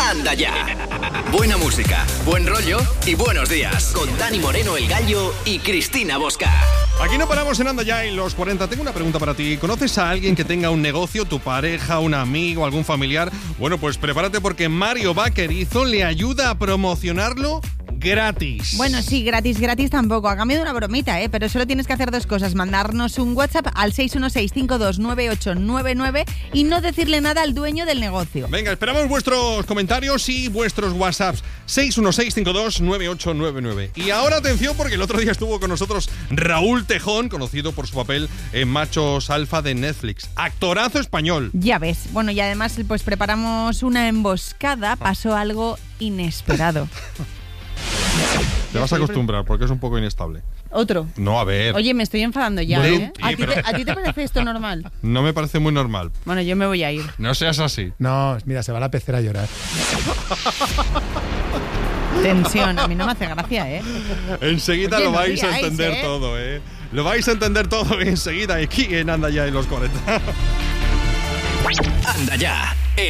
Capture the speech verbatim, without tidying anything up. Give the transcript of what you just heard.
Anda Ya. Buena música, buen rollo y buenos días. Con Dani Moreno, el Gallo, y Cristina Bosca. Aquí no paramos en Anda Ya en los cuarenta. Tengo una pregunta para ti. ¿Conoces a alguien que tenga un negocio, tu pareja, un amigo, algún familiar? Bueno, pues prepárate porque Mario Vaquerizo le ayuda a promocionarlo gratis. Bueno, sí, gratis, gratis tampoco. A cambio de una bromita, ¿eh? Pero solo tienes que hacer dos cosas. Mandarnos un WhatsApp al seis uno seis cinco dos nueve ocho nueve nueve y no decirle nada al dueño del negocio. Venga, esperamos vuestros comentarios y vuestros WhatsApps. seis uno seis cinco dos nueve ocho nueve nueve. Y ahora atención, porque el otro día estuvo con nosotros Raúl Tejón, conocido por su papel en Machos Alfa de Netflix. Actorazo español. Ya ves. Bueno, y además pues preparamos una emboscada. Pasó algo inesperado. Te vas a acostumbrar porque es un poco inestable. Otro. No, a ver. Oye, me estoy enfadando ya, Bueno, ¿eh? ¿A ti, te, ¿A ti te parece esto normal? No me parece muy normal. Bueno, yo me voy a ir. No seas así. No, mira, se va a la pecera a llorar. Tensión, a mí no me hace gracia, ¿eh? Enseguida Oye, lo no vais digáis, a entender ¿eh? todo, ¿eh? Lo vais a entender todo enseguida aquí en Anda Ya en los cuarenta. Anda Ya